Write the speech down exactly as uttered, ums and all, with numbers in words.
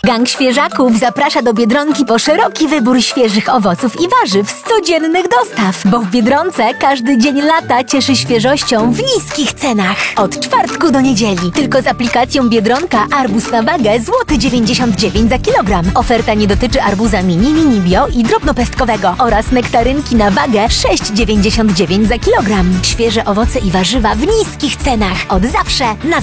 Gang Świeżaków zaprasza do Biedronki po szeroki wybór świeżych owoców i warzyw z codziennych dostaw, bo w Biedronce każdy dzień lata cieszy świeżością w niskich cenach. Od czwartku do niedzieli. Tylko z aplikacją Biedronka arbuz na wagę złoty dziewięćdziesiąt dziewięć za kilogram. Oferta nie dotyczy arbuza mini, mini bio i drobnopestkowego oraz nektarynki na wagę sześć dziewięćdziesiąt dziewięć za kilogram. Świeże owoce i warzywa w niskich cenach. Od zawsze na